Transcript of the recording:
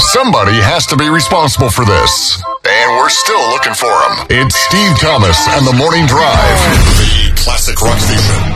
Somebody has to be responsible for this. And we're still looking for him. It's Steve Thomas and the Morning Drive. The Classic Rock Station.